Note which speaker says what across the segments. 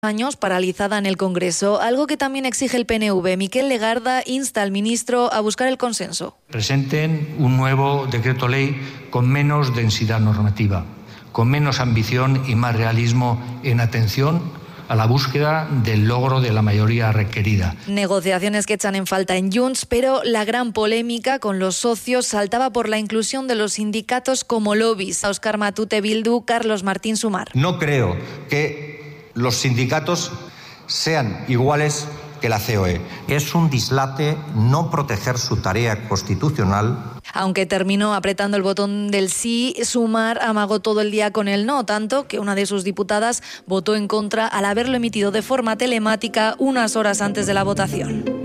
Speaker 1: años paralizada en el Congreso, algo que también exige el PNV. Miquel Legarda insta al ministro a buscar el consenso.
Speaker 2: Presenten un nuevo decreto ley con menos densidad normativa, con menos ambición y más realismo en atención a la búsqueda del logro de la mayoría requerida.
Speaker 1: Negociaciones que echan en falta en Junts, pero la gran polémica con los socios saltaba por la inclusión de los sindicatos como lobbies. Óscar Matute, Bildu, Carlos Martín, Sumar.
Speaker 3: No creo que los sindicatos sean iguales que la COE. Es un dislate no proteger su tarea constitucional.
Speaker 1: Aunque terminó apretando el botón del sí, Sumar amagó todo el día con el no, tanto que una de sus diputadas votó en contra al haberlo emitido de forma telemática unas horas antes de la votación.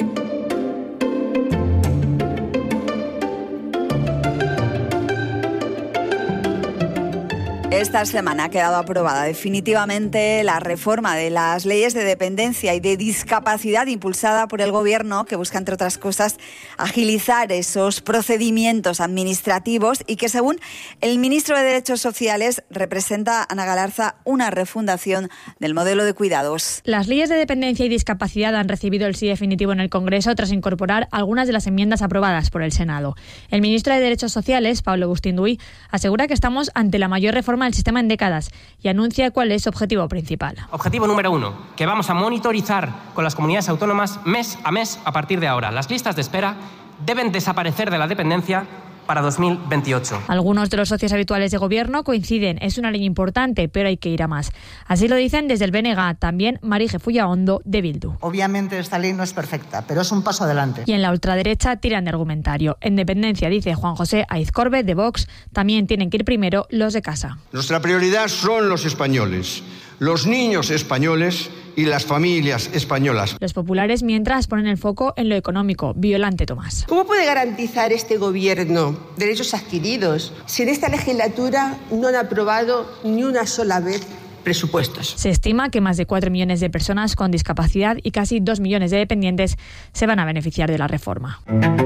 Speaker 4: Esta semana ha quedado aprobada definitivamente la reforma de las leyes de dependencia y de discapacidad impulsada por el Gobierno, que busca, entre otras cosas, agilizar esos procedimientos administrativos y que, según el ministro de Derechos Sociales, representa, Ana Galarza, una refundación del modelo de cuidados.
Speaker 5: Las leyes de dependencia y discapacidad han recibido el sí definitivo en el Congreso tras incorporar algunas de las enmiendas aprobadas por el Senado. El ministro de Derechos Sociales, Pablo Bustinduy, asegura que estamos ante la mayor reforma del sistema en décadas y anuncia cuál es su objetivo principal.
Speaker 6: Objetivo número 1, que vamos a monitorizar con las comunidades autónomas mes a mes a partir de ahora. Las listas de espera deben desaparecer de la dependencia para 2028.
Speaker 5: Algunos de los socios habituales de Gobierno coinciden, es una ley importante, pero hay que ir a más. Así lo dicen desde el BNG, también Marije Fullaondo, de Bildu.
Speaker 7: Obviamente esta ley no es perfecta, pero es un paso adelante.
Speaker 5: Y en la ultraderecha tiran de argumentario. En dependencia, dice Juan José Aizcorbe, de Vox, también tienen que ir primero los de casa.
Speaker 8: Nuestra prioridad son los españoles, los niños españoles y las familias españolas.
Speaker 5: Los populares, mientras, ponen el foco en lo económico. Violante Tomás.
Speaker 9: ¿Cómo puede garantizar este Gobierno derechos adquiridos si en esta legislatura no han aprobado ni una sola vez presupuestos?
Speaker 5: Se estima que más de 4 millones de personas con discapacidad y casi 2 millones de dependientes se van a beneficiar de la reforma.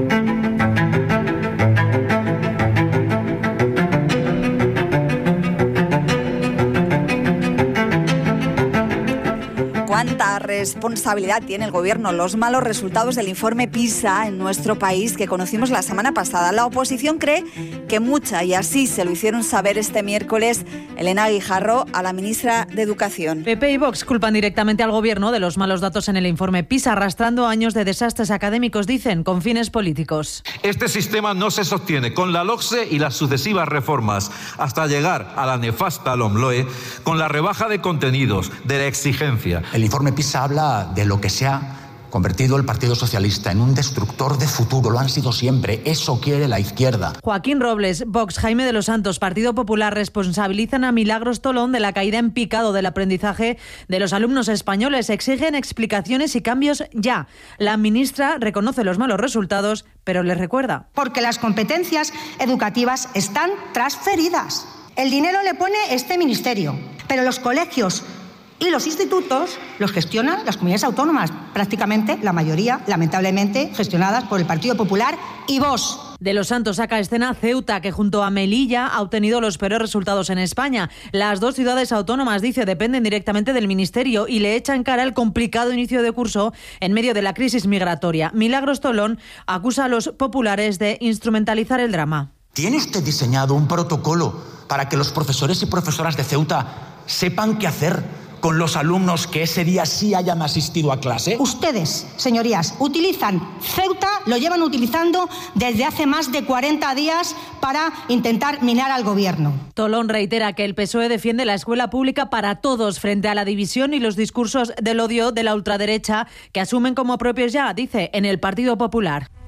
Speaker 4: ¿Cuánta responsabilidad tiene el Gobierno? Los malos resultados del informe PISA en nuestro país que conocimos la semana pasada. La oposición cree que mucha, y así se lo hicieron saber este miércoles Elena Guijarro a la ministra de Educación.
Speaker 10: PP y Vox culpan directamente al Gobierno de los malos datos en el informe PISA, arrastrando años de desastres académicos, dicen, con fines políticos.
Speaker 11: Este sistema no se sostiene con la LOCSE y las sucesivas reformas hasta llegar a la nefasta LOMLOE con la rebaja de contenidos, de la exigencia.
Speaker 12: El informe PISA habla de lo que se ha convertido el Partido Socialista en un destructor de futuro. Lo han sido siempre. Eso quiere la izquierda.
Speaker 10: Joaquín Robles, Vox, Jaime de los Santos, Partido Popular responsabilizan a Milagros Tolón de la caída en picado del aprendizaje de los alumnos españoles. Exigen explicaciones y cambios ya. La ministra reconoce los malos resultados, pero les recuerda.
Speaker 13: Porque las competencias educativas están transferidas. El dinero le pone este ministerio, pero los colegios y los institutos los gestionan las comunidades autónomas, prácticamente la mayoría, lamentablemente, gestionadas por el Partido Popular y Vox.
Speaker 10: De los Santos saca a escena Ceuta, que junto a Melilla ha obtenido los peores resultados en España. Las dos ciudades autónomas, dice, dependen directamente del Ministerio y le echan cara el complicado inicio de curso en medio de la crisis migratoria. Milagros Tolón acusa a los populares de instrumentalizar el drama.
Speaker 12: ¿Tiene usted diseñado un protocolo para que los profesores y profesoras de Ceuta sepan qué hacer con los alumnos que ese día sí hayan asistido a clase?
Speaker 13: Ustedes, señorías, utilizan Ceuta, lo llevan utilizando desde hace más de 40 días para intentar minar al Gobierno.
Speaker 10: Tolón reitera que el PSOE defiende la escuela pública para todos frente a la división y los discursos del odio de la ultraderecha que asumen como propios ya, dice, en el Partido Popular.